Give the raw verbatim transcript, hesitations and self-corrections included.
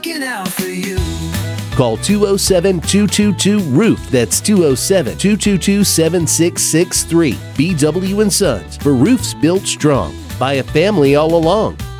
looking out for you. Call two oh seven, two two two, roof. That's two oh seven, two two two, seven six six three. B W and Sons, for roofs built strong by a family all along.